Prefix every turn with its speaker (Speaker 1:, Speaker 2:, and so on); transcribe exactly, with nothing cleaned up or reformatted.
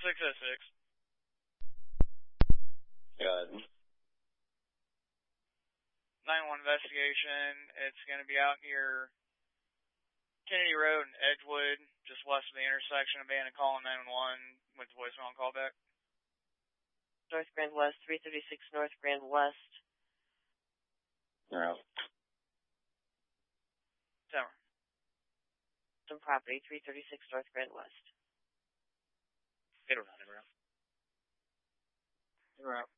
Speaker 1: six oh six.
Speaker 2: Go ahead.
Speaker 1: nine one investigation. It's going to be out near Kennedy Road and Edgewood, just west of the intersection. Abandoned call on nine one one with voicemail and callback.
Speaker 3: North Grand West, three thirty-six North Grand West.
Speaker 2: You're out.
Speaker 1: Tower.
Speaker 3: Some property, three thirty-six North Grand West.
Speaker 1: They don't know. They were out. They were out.